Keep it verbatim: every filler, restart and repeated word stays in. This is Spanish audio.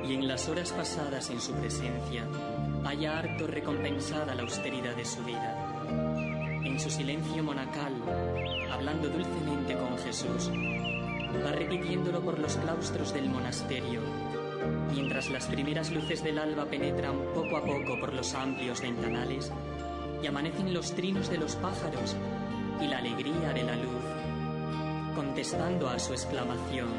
y en las horas pasadas en su presencia haya harto recompensada la austeridad de su vida. En su silencio monacal, hablando dulcemente con Jesús, va repitiéndolo por los claustros del monasterio, mientras las primeras luces del alba penetran poco a poco por los amplios ventanales y amanecen los trinos de los pájaros y la alegría de la luz, contestando a su exclamación: